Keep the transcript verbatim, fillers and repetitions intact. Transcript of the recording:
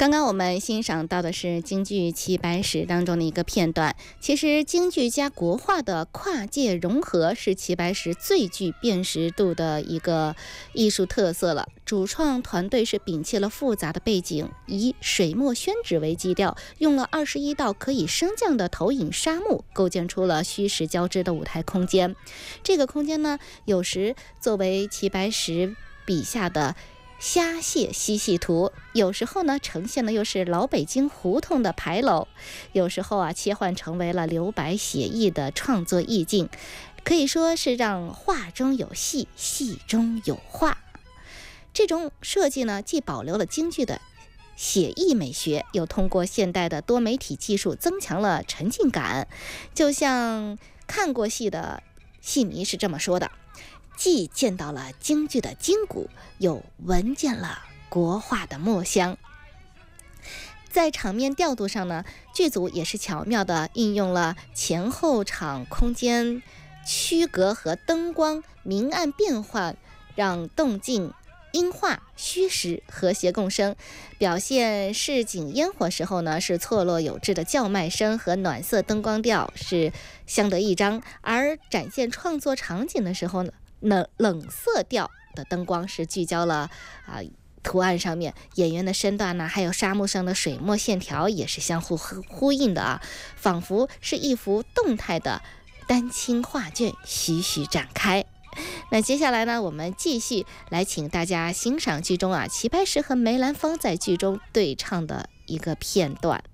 刚刚我们欣赏到的是京剧《齐白石》当中的一个片段。其实京剧加国画的跨界融合是齐白石最具辨识度的一个艺术特色了。主创团队是摒弃了复杂的背景，以水墨宣纸为基调，用了二十一道可以升降的投影纱幕，构建出了虚实交织的舞台空间。这个空间呢，有时作为齐白石笔下的虾蟹嬉戏图，有时候呢呈现的又是老北京胡同的牌楼，有时候啊切换成为了留白写意的创作意境，可以说是让画中有戏，戏中有画。这种设计呢，既保留了京剧的写意美学，又通过现代的多媒体技术增强了沉浸感。就像看过戏的戏迷是这么说的，既见到了京剧的筋骨，又闻见了国画的墨香。在场面调度上呢，剧组也是巧妙地运用了前后场空间区隔和灯光明暗变换，让动静音画虚实和谐共生。表现市井烟火时候呢，是错落有致的叫卖声和暖色灯光调是相得益彰，而展现创作场景的时候呢，冷冷色调的灯光是聚焦了啊、呃、图案上面，演员的身段呢，还有沙漠上的水墨线条也是相互呼应的啊，仿佛是一幅动态的丹青画卷徐徐展开。那接下来呢，我们继续来请大家欣赏剧中啊齐白石和梅兰芳在剧中对唱的一个片段。